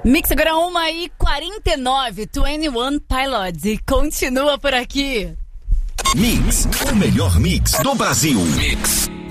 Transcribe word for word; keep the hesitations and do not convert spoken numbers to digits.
Mix agora uma e quarenta e nove, vinte e um Pilots, e continua por aqui. Mix, o melhor mix do Brasil. Mix.